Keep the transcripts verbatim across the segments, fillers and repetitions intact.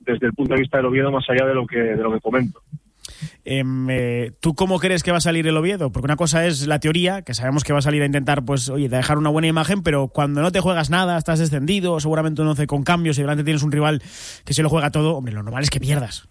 desde el punto de vista del Oviedo, más allá de lo que de lo que comento. Eh, eh, ¿Tú cómo crees que va a salir el Oviedo? Porque una cosa es la teoría, que sabemos que va a salir a intentar, pues, oye, dejar una buena imagen, pero cuando no te juegas nada, estás descendido, seguramente un once con cambios y delante tienes un rival que se lo juega todo, hombre, lo normal es que pierdas.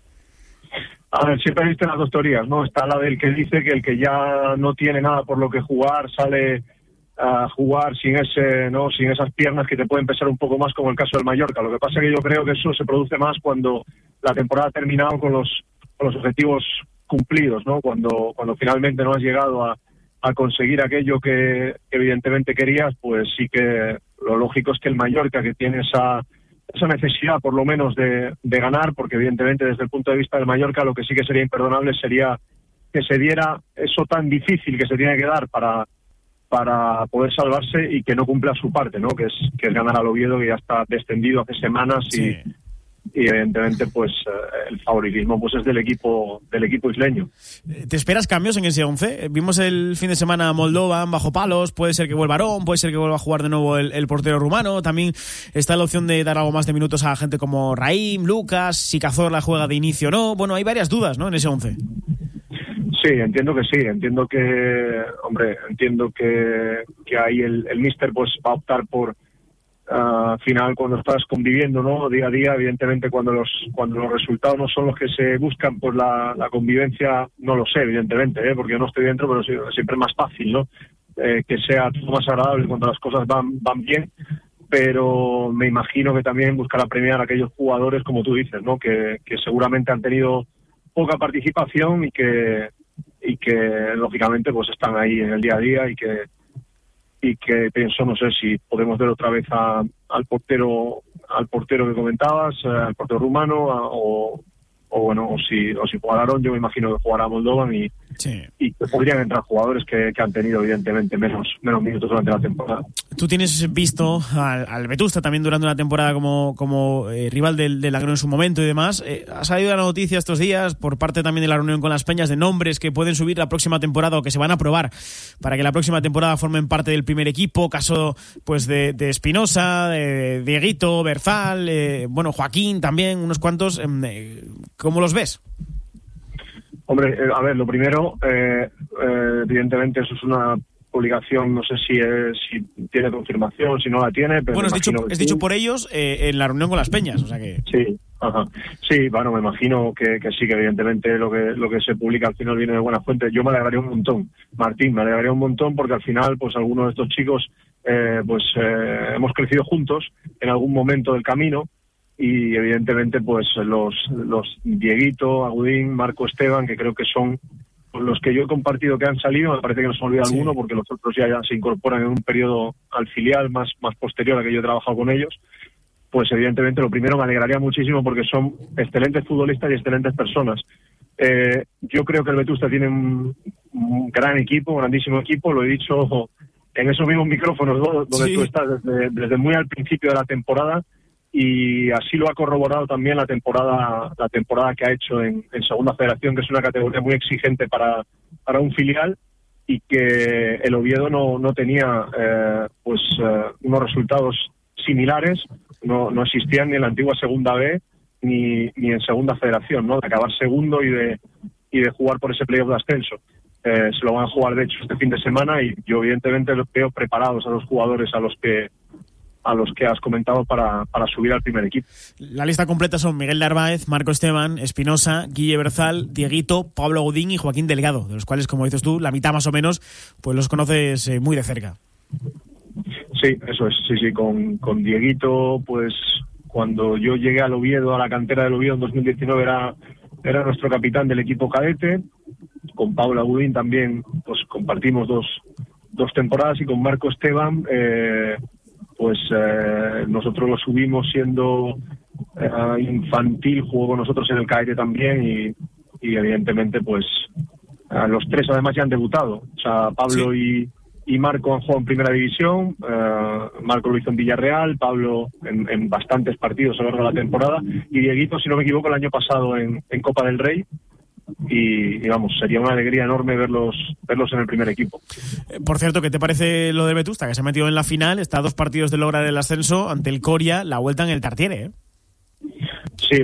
A ver, siempre existen las dos teorías, ¿no? Está la del que dice que el que ya no tiene nada por lo que jugar sale a jugar sin ese, ¿no? Sin esas piernas que te pueden pesar un poco más, como el caso del Mallorca. Lo que pasa es que yo creo que eso se produce más cuando la temporada ha terminado con los con los objetivos cumplidos, ¿no? Cuando cuando finalmente no has llegado a, a conseguir aquello que, que evidentemente querías, pues sí que lo lógico es que el Mallorca, que tiene esa esa necesidad por lo menos de, de ganar, porque evidentemente desde el punto de vista del Mallorca lo que sí que sería imperdonable sería que se diera eso tan difícil que se tiene que dar para para poder salvarse y que no cumpla su parte, ¿no? Que es que es ganar al Oviedo, que ya está descendido hace semanas y, Sí. y evidentemente pues eh, el favoritismo pues es del equipo del equipo isleño. ¿Te esperas cambios en ese once? Vimos el fin de semana a Moldovan bajo palos, puede ser que vuelva Arón, puede ser que vuelva a jugar de nuevo el, el portero rumano, también está la opción de dar algo más de minutos a gente como Raim, Lucas, si Cazorla juega de inicio o no, bueno, hay varias dudas, ¿no?, en ese once. Sí, entiendo que sí, entiendo que, hombre, entiendo que, que ahí el, el míster pues va a optar por uh, al final cuando estás conviviendo, ¿no?, día a día, evidentemente cuando los cuando los resultados no son los que se buscan, pues la, la convivencia, no lo sé, evidentemente, ¿eh? Porque yo no estoy dentro, pero sí, siempre es más fácil, ¿no?, eh, que sea todo más agradable cuando las cosas van van bien, pero me imagino que también buscará premiar a aquellos jugadores, como tú dices, ¿no?, que, que seguramente han tenido poca participación y que y que lógicamente pues están ahí en el día a día y que y que pienso, no sé si podemos ver otra vez a, al portero al portero que comentabas, al portero rumano, a, o, o bueno, o si o si jugaron, yo me imagino que jugará Moldovan y, sí. y que podrían entrar jugadores que, que han tenido evidentemente menos menos minutos durante la temporada. Tú tienes visto al, al Vetusta también durante una temporada como, como eh, rival del, del Agrón en su momento y demás. Eh, ha salido la noticia estos días por parte también de la reunión con las peñas de nombres que pueden subir la próxima temporada o que se van a probar para que la próxima temporada formen parte del primer equipo. Caso pues de, de Espinosa, de Dieguito, Berzal, eh, bueno, Joaquín también, unos cuantos. Eh, ¿Cómo los ves? Hombre, eh, a ver, lo primero, eh, eh, evidentemente eso es una publicación, no sé si es, si tiene confirmación, si no la tiene, pero bueno, es dicho, es dicho sí. por ellos eh, en la reunión con las peñas, o sea que sí, ajá, sí, bueno, me imagino que, que sí, que evidentemente lo que lo que se publica al final viene de buena fuente. Yo me alegraría un montón, Martín, me alegraría un montón porque al final, pues algunos de estos chicos, eh, pues eh, hemos crecido juntos en algún momento del camino. Y evidentemente pues los los Dieguito, Agudín, Marco Esteban, que creo que son los que yo he compartido que han salido, me parece que no se me olvida sí. alguno porque los otros ya, ya se incorporan en un periodo al filial más, más posterior a que yo he trabajado con ellos. Pues evidentemente lo primero me alegraría muchísimo porque son excelentes futbolistas y excelentes personas. Eh, yo creo que el Vetusta tiene un, un gran equipo, un grandísimo equipo, lo he dicho en esos mismos micrófonos, ¿no?, donde sí. tú estás desde, desde muy al principio de la temporada. Y así lo ha corroborado también la temporada la temporada que ha hecho en, en Segunda Federación, que es una categoría muy exigente para, para un filial y que el Oviedo no, no tenía eh, pues eh, unos resultados similares, no, no existían ni en la antigua Segunda B ni, ni en Segunda Federación, ¿no?, de acabar segundo y de y de jugar por ese playoff de ascenso. Eh, se lo van a jugar de hecho este fin de semana y yo evidentemente los veo preparados a los jugadores a los que a los que has comentado para, para subir al primer equipo. La lista completa son Miguel Narváez, Marco Esteban, Espinosa, Guille Berzal, Dieguito, Pablo Godín y Joaquín Delgado, de los cuales, como dices tú, la mitad más o menos, pues los conoces eh, muy de cerca. Sí, eso es, sí, sí, con, con Dieguito, pues cuando yo llegué al Oviedo, a la cantera del Oviedo en dos mil diecinueve, era, era nuestro capitán del equipo cadete. Con Pablo Godín también pues compartimos dos, dos temporadas y con Marco Esteban eh, pues eh, nosotros lo subimos siendo eh, infantil, jugó con nosotros en el cadete también y, y evidentemente pues eh, los tres además ya han debutado, o sea Pablo sí. y, y Marco han jugado en primera división, eh, Marco lo hizo en Villarreal, Pablo en, en bastantes partidos a lo largo de la temporada y Dieguito, si no me equivoco, el año pasado en, en Copa del Rey. Y, y vamos, sería una alegría enorme verlos verlos en el primer equipo. Por cierto, ¿qué te parece lo de Vetusta, que se ha metido en la final, está a dos partidos de lograr el ascenso ante el Coria, la vuelta en el Tartiere, ¿eh? Sí,